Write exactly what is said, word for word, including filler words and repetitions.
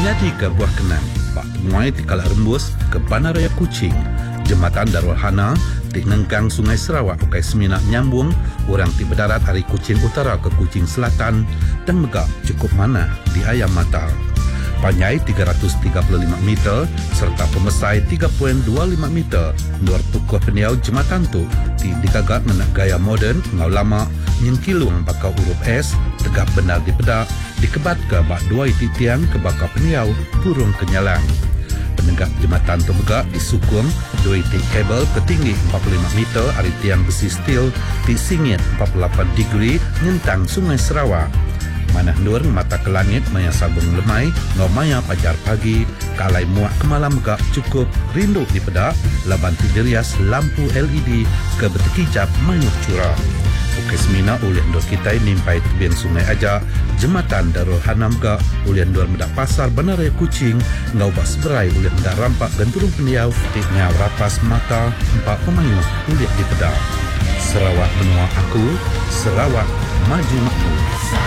Menyati ke buah kenang, bak muai di Kala Rembus ke Bandaraya Kuching, Jembatan Darul Hana di Nengkang Sungai Sarawak ukai Semina nyambung orang ti berdarat dari Kuching Utara ke Kuching Selatan dan megak cukup mana di Ayam Mata. Panjai tiga ratus tiga puluh lima meter serta pemesai tiga koma dua lima meter luar tukuh peniau jembatan tu di digagak menak gaya moden ngau lama nyengkilung bakau huruf S tegap benar di pedak dikebat ke bak dua iti tiang ke bakau peniau burung kenyalang. Penegak jembatan tu megak disukung dua iti kabel ketinggi empat puluh lima meter dari tiang besi steel di singit empat puluh lapan degree nyentang Sungai Sarawak. Manah nur mata ke langit maya sabung lemai ngau maya pajar pagi kalai muak ke malam gak cukup rindu di pedak laban tidirias lampu L E D ke betekijap mayuk curah. Ukai Semina ulian dor kita nimpai tebian sungai aja jembatan Darul Hanam gak ulian dor medak pasar Bandaraya Kuching ngau bak seberai ulian medak rampak genturung peniau tiknya rapas mata empat pemayuh ulian di pedak. Sarawak benua aku, Sarawak maju makmur.